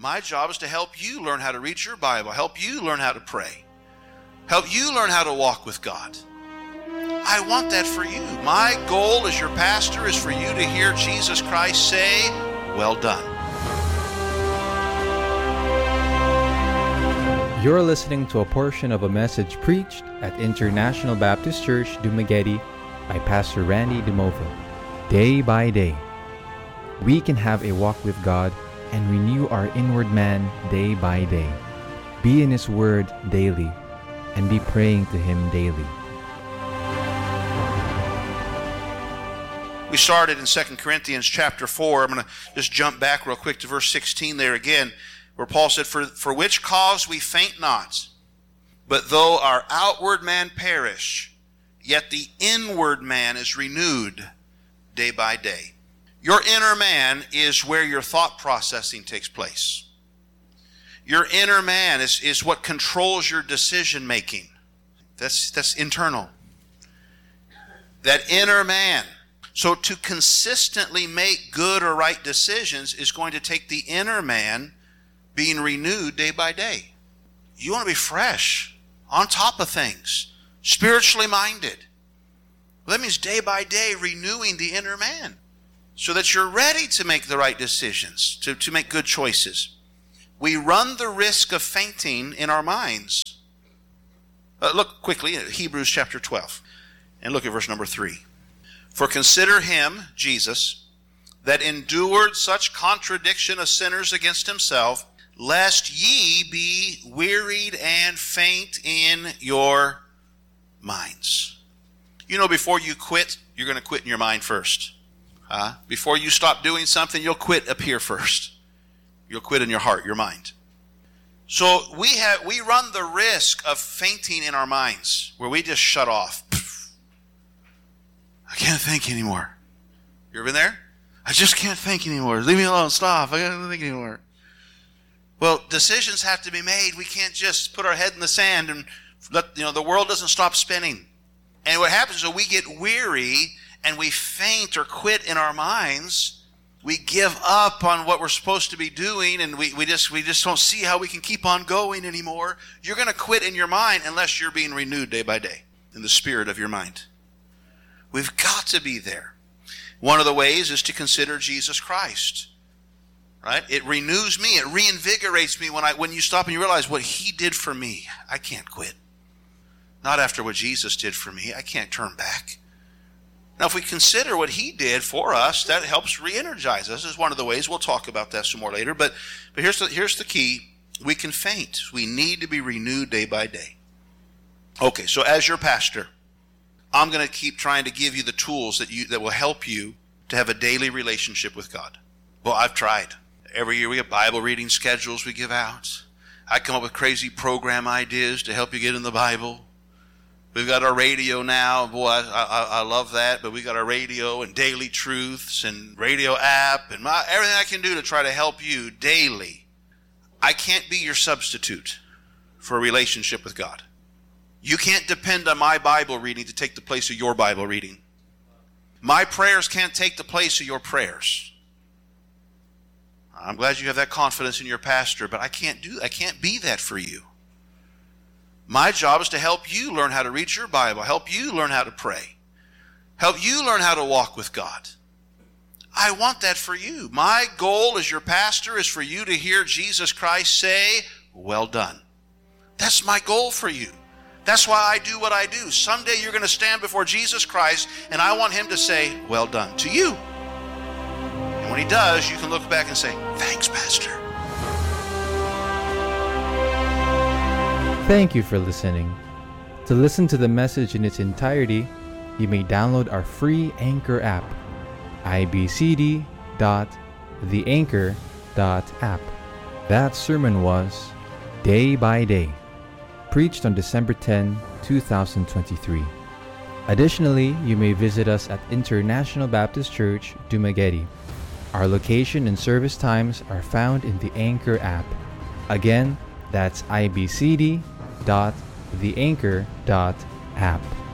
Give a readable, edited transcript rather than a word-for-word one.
My job is to help you learn how to read your Bible, help you learn how to pray, help you learn how to walk with God. I want that for you. My goal as your pastor is for you to hear Jesus Christ say, "Well done." You're listening to a portion of a message preached at International Baptist Church, Dumaguete by Pastor Randy DeMova. Day by day, we can have a walk with God and renew our inward man day by day. Be in His Word daily and be praying to Him daily. We started in 2 Corinthians chapter 4. I'm going to just jump back real quick to verse 16 there again, where Paul said, For which cause we faint not, but though our outward man perish, yet the inward man is renewed day by day. Your inner man is where your thought processing takes place. Your inner man is what controls your decision making. That's internal. That inner man. So to consistently make good or right decisions is going to take the inner man being renewed day by day. You want to be fresh, on top of things, spiritually minded. Well, that means day by day renewing the inner man so that you're ready to make the right decisions, to make good choices. We run the risk of fainting in our minds. Look quickly at Hebrews chapter 12 and look at verse number 3. For consider him, Jesus, that endured such contradiction of sinners against himself, lest ye be wearied and faint in your minds. You know, before you quit, you're going to quit in your mind first. Before you stop doing something, you'll quit up here first. You'll quit in your heart, your mind. So we run the risk of fainting in our minds, where we just shut off. I can't think anymore. You ever been there? I just can't think anymore. Leave me alone. Stop. I can't think anymore. Well, decisions have to be made. We can't just put our head in the sand and the world doesn't stop spinning. And what happens is we get weary and we faint or quit in our minds. We give up on what we're supposed to be doing, and we just don't see how we can keep on going anymore. You're going to quit in your mind unless you're being renewed day by day in the spirit of your mind. We've got to be there. One of the ways is to consider Jesus Christ. Right? It renews me. It reinvigorates me when you stop and you realize what He did for me. I can't quit. Not after what Jesus did for me. I can't turn back. Now, if we consider what He did for us, that helps re-energize us. This is one of the ways. We'll talk about that some more later. But here's the key. We can faint. We need to be renewed day by day. Okay, so as your pastor, I'm going to keep trying to give you the tools that will help you to have a daily relationship with God. Well, I've tried. Every year we have Bible reading schedules we give out. I come up with crazy program ideas to help you get in the Bible. We've got our radio now. Boy, I love that. But we got our radio and Daily Truths and radio app and everything I can do to try to help you daily. I can't be your substitute for a relationship with God. You can't depend on my Bible reading to take the place of your Bible reading. My prayers can't take the place of your prayers. I'm glad you have that confidence in your pastor, but I can't be that for you. My job is to help you learn how to read your Bible, help you learn how to pray, help you learn how to walk with God. I want that for you. My goal as your pastor is for you to hear Jesus Christ say, "Well done." That's my goal for you. That's why I do what I do. Someday you're going to stand before Jesus Christ, and I want Him to say, "Well done," to you. And when He does, you can look back and say, "Thanks, Pastor." Thank you for listening. To listen to the message in its entirety, you may download our free Anchor app, ibcd.theanchor.app. That sermon was Day by Day, preached on December 10, 2023. Additionally, you may visit us at International Baptist Church, Dumaguete. Our location and service times are found in the Anchor app. Again, that's ibcd.theanchor.app.